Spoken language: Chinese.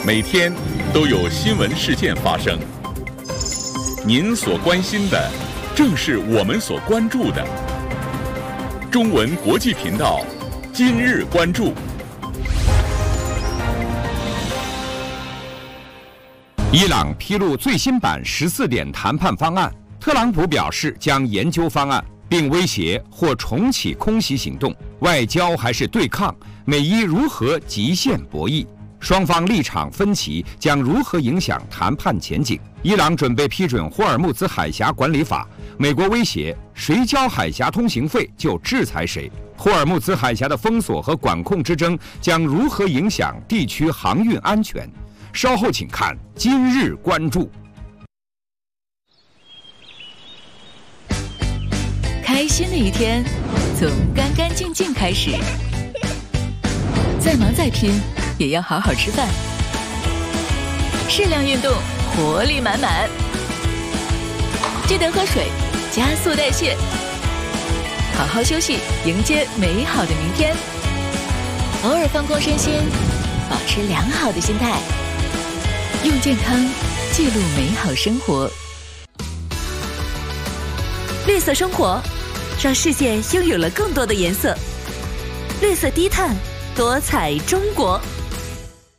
每天都有新闻事件发生，您所关心的正是我们所关注的。中文国际频道今日关注。 伊朗披露最新版14点谈判方案，特朗普表示将研究方案，并威胁或重启空袭行动。外交还是对抗？美伊如何极限博弈？双方立场分歧将如何影响谈判前景？伊朗准备批准霍尔木兹海峡管理法，美国威胁谁交海峡通行费就制裁谁。霍尔木兹海峡的封锁和管控之争将如何影响地区航运安全？稍后请看今日关注。 开心的一天从干干净净开始，再忙再拼也要好好吃饭，适量运动，活力满满，记得喝水，加速代谢，好好休息，迎接美好的明天。偶尔放空身心，保持良好的心态，用健康记录美好生活。绿色生活，让世界拥有了更多的颜色。绿色低碳，多彩中国。